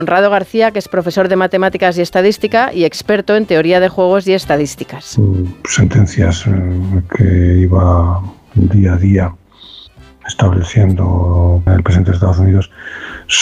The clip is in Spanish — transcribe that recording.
Conrado García, que es profesor de matemáticas y estadística y experto en teoría de juegos y estadísticas. Sentencias que iba día a día estableciendo el presidente de Estados Unidos